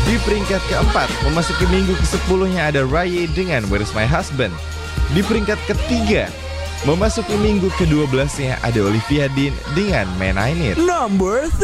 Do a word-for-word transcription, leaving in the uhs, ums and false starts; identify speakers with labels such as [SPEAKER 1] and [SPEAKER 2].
[SPEAKER 1] Di peringkat keempat, memasuki minggu kesepuluhnya ada Rye dengan Where's My Husband. Di peringkat ketiga, memasuki minggu kedua belasnya ada Olivia Dean dengan Man I Need.
[SPEAKER 2] Number